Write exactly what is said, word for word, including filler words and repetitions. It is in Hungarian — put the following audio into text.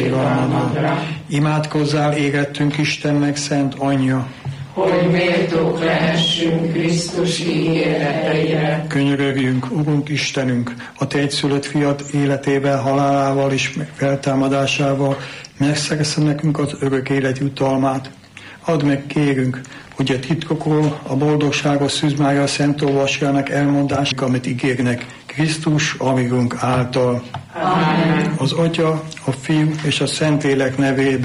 Imádkozzál érettünk Istennek szent anyja, hogy méltók lehessünk Krisztus ígéreteire. Könyörögjünk, Urunk Istenünk, a Te egyszülött fiad életével, halálával és feltámadásával megszerezze nekünk az örök élet jutalmát. Add meg, kérünk, hogy a titkokról a boldogságos szűzmája szent olvasjának elmondásuk, amit ígérnek Krisztus, amigunk által. Amen. Az Atya, a Fiú és a Szentlélek nevében.